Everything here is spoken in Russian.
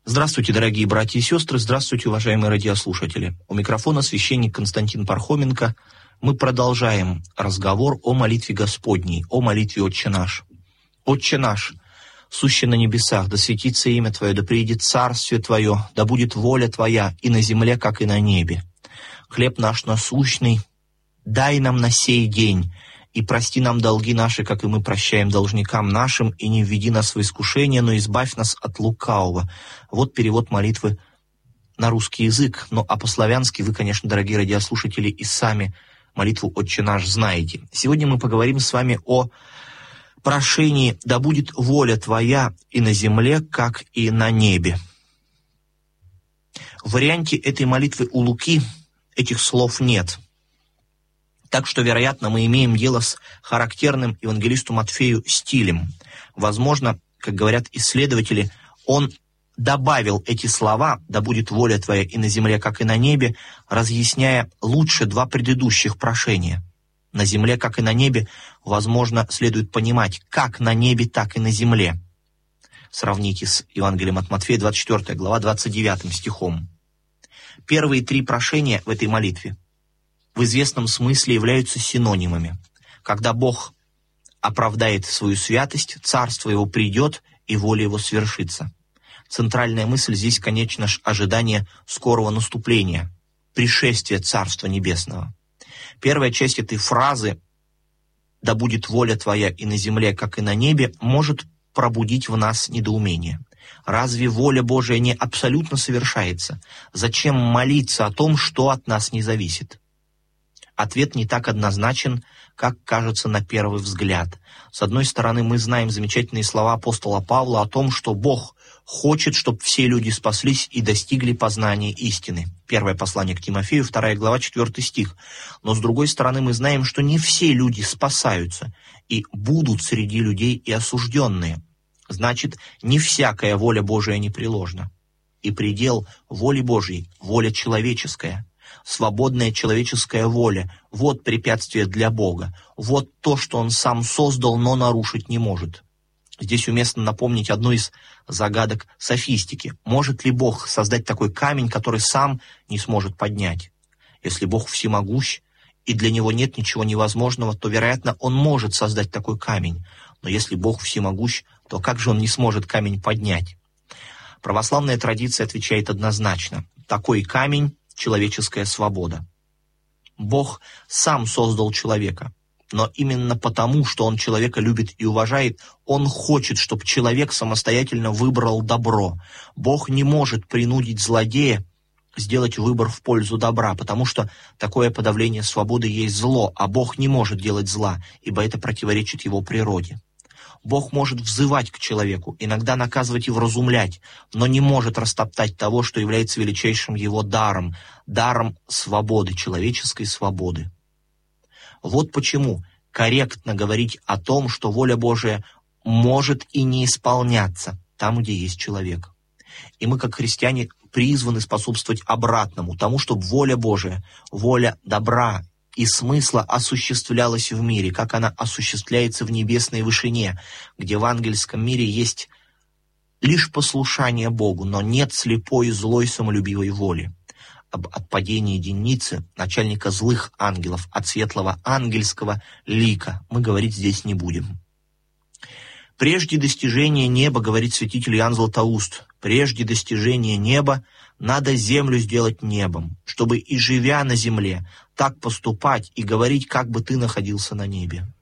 Здравствуйте, дорогие братья и сестры, здравствуйте, уважаемые радиослушатели. У микрофона священник Константин Пархоменко. Мы продолжаем разговор о молитве Господней, о молитве «Отче наш». «Отче наш, сущий на небесах, да светится имя Твое, да приидет царствие Твое, да будет воля Твоя и на земле, как и на небе. Хлеб наш насущный дай нам на сей день, и прости нам долги наши, как и мы прощаем должникам нашим, и не введи нас в искушение, но избавь нас от лукавого». Вот перевод молитвы на русский язык, а по-славянски вы, конечно, дорогие радиослушатели, и сами молитву «Отче наш» знаете. Сегодня мы поговорим с вами о прошении «Да будет воля Твоя и на земле, как и на небе». В варианте этой молитвы у Луки этих слов нет. Так что, вероятно, мы имеем дело с характерным евангелисту Матфею стилем. Возможно, как говорят исследователи, он добавил эти слова «Да будет воля Твоя и на земле, как и на небе», разъясняя лучше два предыдущих прошения. На земле, как и на небе, возможно, следует понимать как на небе, так и на земле. Сравните с Евангелием от Матфея, 24 глава, 29 стихом. Первые три прошения в этой молитве в известном смысле являются синонимами. Когда Бог оправдает свою святость, царство Его придет, и воля Его свершится. Центральная мысль здесь, конечно же, ожидание скорого наступления, пришествия Царства Небесного. Первая часть этой фразы «Да будет воля Твоя и на земле, как и на небе» может пробудить в нас недоумение. Разве воля Божия не абсолютно совершается? Зачем молиться о том, что от нас не зависит? Ответ не так однозначен, как кажется на первый взгляд. С одной стороны, мы знаем замечательные слова апостола Павла о том, что Бог хочет, чтобы все люди спаслись и достигли познания истины. Первое послание к Тимофею, 2 глава, 4 стих. Но с другой стороны, мы знаем, что не все люди спасаются, и будут среди людей и осужденные. Значит, не всякая воля Божия непреложна. И предел воли Божьей — воля человеческая. Свободная человеческая воля — вот препятствие для Бога, вот то, что Он сам создал, но нарушить не может. Здесь уместно напомнить одну из загадок софистики. Может ли Бог создать такой камень, который сам не сможет поднять? Если Бог всемогущ, и для Него нет ничего невозможного, то, вероятно, Он может создать такой камень. Но если Бог всемогущ, то как же Он не сможет камень поднять? Православная традиция отвечает однозначно. Такой камень — человеческая свобода. Бог сам создал человека, но именно потому, что Он человека любит и уважает, Он хочет, чтобы человек самостоятельно выбрал добро. Бог не может принудить злодея сделать выбор в пользу добра, потому что такое подавление свободы есть зло, а Бог не может делать зла, ибо это противоречит Его природе. Бог может взывать к человеку, иногда наказывать и вразумлять, но не может растоптать того, что является величайшим Его даром, даром свободы, человеческой свободы. Вот почему корректно говорить о том, что воля Божия может и не исполняться там, где есть человек. И мы, как христиане, призваны способствовать обратному, тому, чтобы воля Божия, воля добра и смысла осуществлялась в мире, как она осуществляется в небесной вышине, где в ангельском мире есть лишь послушание Богу, но нет слепой и злой самолюбивой воли. Об отпадении единицы, начальника злых ангелов, от светлого ангельского лика мы говорить здесь не будем. Прежде достижения неба, говорит святитель Иоанн Златоуст, прежде достижения неба надо землю сделать небом, чтобы и живя на земле, так поступать и говорить, как бы ты находился на небе.